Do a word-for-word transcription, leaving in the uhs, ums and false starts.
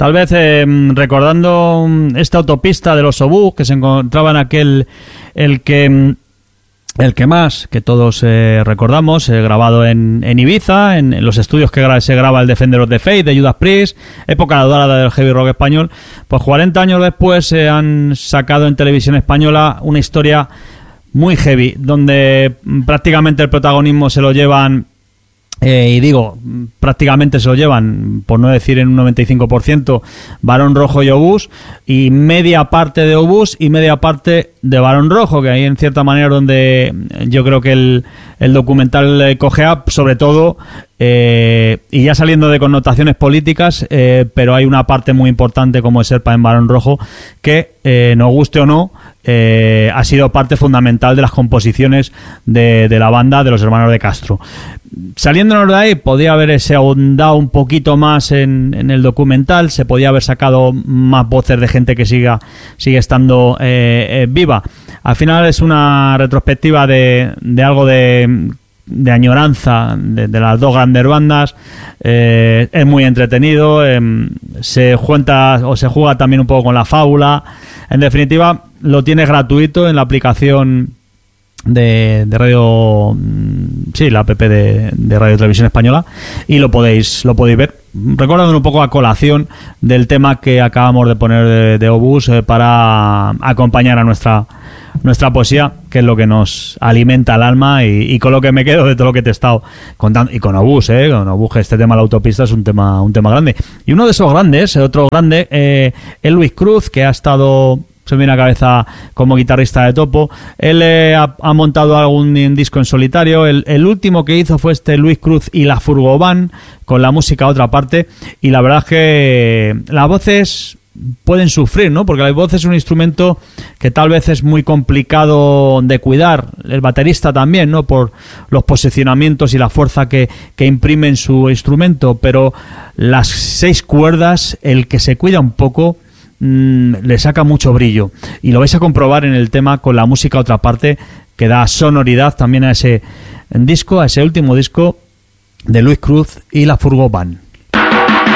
tal vez eh, recordando esta autopista de los obús que se encontraba en aquel, el que... El que más, que todos eh, recordamos, eh, grabado en, en Ibiza, en, en los estudios que gra- se graba el Defender of the Faith de Judas Priest, época dorada del heavy rock español. Pues cuarenta años después se eh, han sacado en televisión española una historia muy heavy, donde prácticamente el protagonismo se lo llevan, eh, y digo, prácticamente se lo llevan, por no decir en un noventa y cinco por ciento, Barón Rojo y Obús, y media parte de Obús y media parte de Barón Rojo, que ahí en cierta manera donde yo creo que el, el documental eh, cojea, sobre todo, eh, y ya saliendo de connotaciones políticas, eh, pero hay una parte muy importante como es Serpa en Barón Rojo, que, eh, nos guste o no, eh, ha sido parte fundamental de las composiciones de, de la banda de los hermanos de Castro. Saliéndonos de ahí, podía haberse ahondado un poquito más en, en el documental, se podía haber sacado más voces de gente que siga sigue estando eh, eh, viva. Al final es una retrospectiva de, de algo de, de añoranza de, de las dos grandes bandas. Eh, es muy entretenido, eh, se cuenta o se juega también un poco con la fábula. En definitiva, lo tienes gratuito en la aplicación de, de radio, sí, la app de, de Radio Televisión Española, y lo podéis lo podéis ver, recordando un poco a colación del tema que acabamos de poner de, de Obús, eh, para acompañar a nuestra nuestra poesía, que es lo que nos alimenta el alma, y, y con lo que me quedo de todo lo que te he estado contando, y con Obús, eh, con Obús, que este tema de la autopista es un tema un tema grande, y uno de esos grandes, otro grande, eh, es Luis Cruz, que ha estado, se me viene a la cabeza, como guitarrista de Topo. Él eh, ha, ha montado algún disco en solitario. El, el último que hizo fue este Luis Cruz y la Furgobán, con la música a otra parte, y la verdad es que las voces pueden sufrir, ¿no? Porque la voz es un instrumento que tal vez es muy complicado de cuidar, el baterista también, ¿no? Por los posicionamientos y la fuerza que, que imprime en su instrumento, pero las seis cuerdas, el que se cuida un poco, le saca mucho brillo, y lo vais a comprobar en el tema con la música a otra parte, que da sonoridad también a ese disco, a ese último disco de Luis Cruz y la Furgobán.